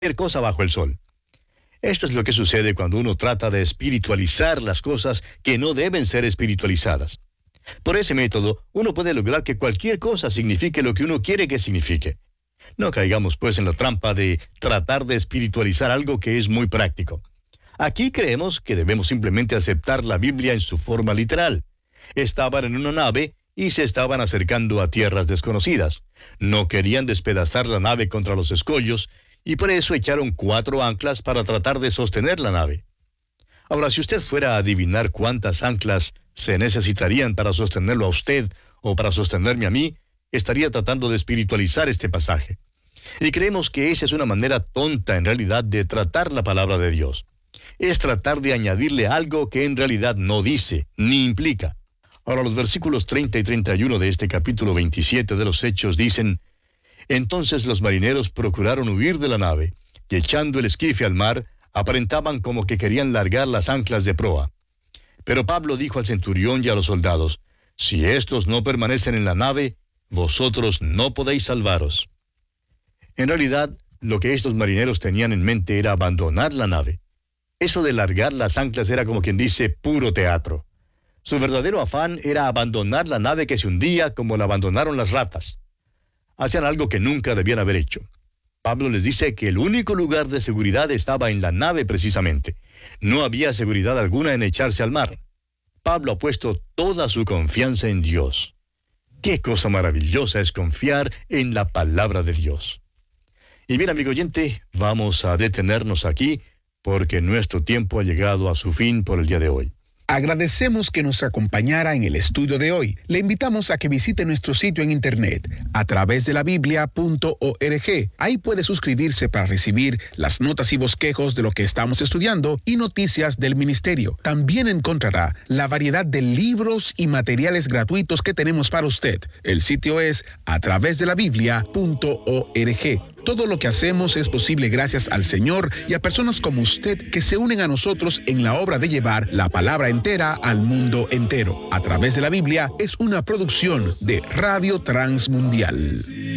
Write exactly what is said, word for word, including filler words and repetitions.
cosa bajo el sol. Esto es lo que sucede cuando uno trata de espiritualizar las cosas que no deben ser espiritualizadas. Por ese método, uno puede lograr que cualquier cosa signifique lo que uno quiere que signifique. No caigamos pues en la trampa de tratar de espiritualizar algo que es muy práctico. Aquí creemos que debemos simplemente aceptar la Biblia en su forma literal. Estaban en una nave y se estaban acercando a tierras desconocidas. No querían despedazar la nave contra los escollos y por eso echaron cuatro anclas para tratar de sostener la nave. Ahora, si usted fuera a adivinar cuántas anclas se necesitarían para sostenerlo a usted o para sostenerme a mí, estaría tratando de espiritualizar este pasaje. Y creemos que esa es una manera tonta en realidad de tratar la palabra de Dios. Es tratar de añadirle algo que en realidad no dice, ni implica. Ahora, los versículos treinta y treinta y uno de este capítulo veintisiete de los Hechos dicen: Entonces los marineros procuraron huir de la nave, y echando el esquife al mar, aparentaban como que querían largar las anclas de proa. Pero Pablo dijo al centurión y a los soldados: Si éstos no permanecen en la nave, vosotros no podéis salvaros. En realidad, lo que estos marineros tenían en mente era abandonar la nave. Eso de largar las anclas era, como quien dice, puro teatro. Su verdadero afán era abandonar la nave que se hundía como la abandonaron las ratas. Hacían algo que nunca debían haber hecho. Pablo les dice que el único lugar de seguridad estaba en la nave precisamente. No había seguridad alguna en echarse al mar. Pablo ha puesto toda su confianza en Dios. Qué cosa maravillosa es confiar en la palabra de Dios. Y bien, amigo oyente, vamos a detenernos aquí porque nuestro tiempo ha llegado a su fin por el día de hoy. Agradecemos que nos acompañara en el estudio de hoy. Le invitamos a que visite nuestro sitio en internet a través de la biblia punto org. Ahí puede suscribirse para recibir las notas y bosquejos de lo que estamos estudiando y noticias del ministerio. También encontrará la variedad de libros y materiales gratuitos que tenemos para usted. El sitio es a través de la biblia punto org. Todo lo que hacemos es posible gracias al Señor y a personas como usted que se unen a nosotros en la obra de llevar la palabra entera al mundo entero. A través de la Biblia es una producción de Radio Transmundial.